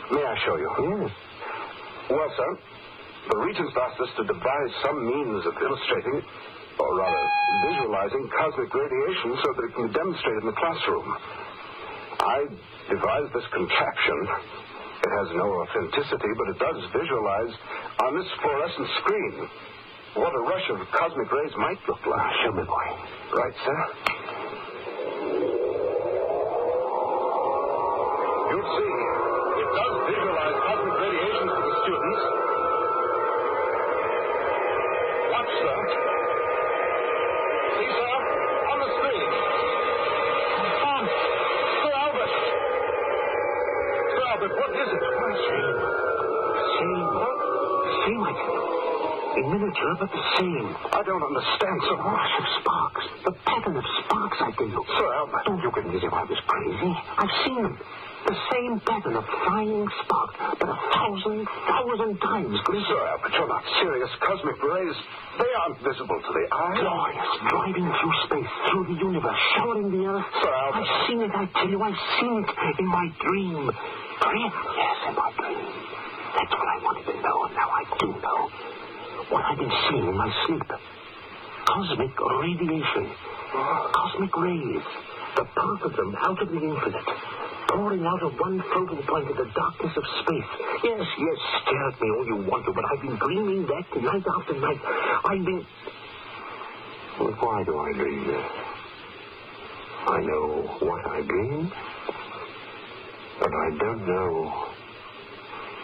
May I show you? Yes. Well, sir, the Regents asked us to devise some means of illustrating, or rather, visualizing cosmic radiation so that it can be demonstrated in the classroom. I devised this contraption. It has no authenticity, but it does visualize on this fluorescent screen what a rush of cosmic rays might look like. Show me, boy. Right, sir. You'll see. It does visualize cosmic radiation for the students. Watch, sir. See, sir? On the screen. Sir Albert. Sir Albert, what is it? Same. In miniature, but the same. I don't understand, sir. The rush of sparks. The pattern of sparks, I tell you. Sir Albert. Don't look at me as if I was crazy. I've seen them. The same pattern of flying sparks, but 1,000 times greater. Sir Albert, you're not serious. Cosmic rays, they aren't visible to the eye. Glorious, driving through space, through the universe, showering the earth. Sir Albert. I've seen it, I tell you. I've seen it in my dream. Dream? Yes, in my dream. That's what I wanted to know, and now I do know. What I've been seeing in my sleep. Cosmic radiation. Cosmic rays. The path of them out of the infinite. Pouring out of one floating point in the darkness of space. Yes, stare at me all you want to, but I've been dreaming that night after night. I've been... Well, why do I dream that? I know what I dream, but I don't know